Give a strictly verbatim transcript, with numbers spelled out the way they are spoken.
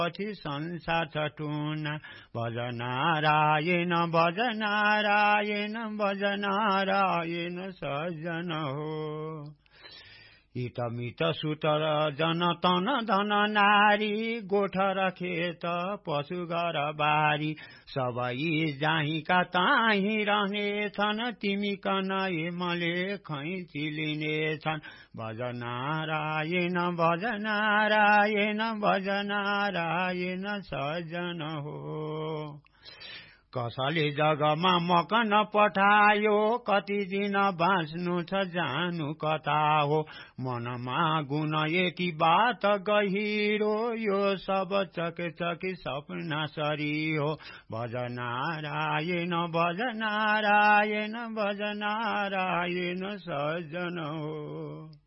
पछि संसार छटुना भज नारायण भज नारायण भज नारायण सज्जन हो हितमित सुतर जन तन धन नारी गोठर खेत पशु घर बारी सबै जाहीका ताही रहनेछन् तिमी कनै मले खैँची लिनेछन् भज नारायण भज नारायण भज नारायण सज्जन हो कसले जगमा मकन पठायो कति दिन बाँच्नु छ जानु कता हो मनमा गुण यति बात गहिरो यो सब चके चके सपना सरी हो भज नारायण भज नारायण भज नारायण सज्जन हो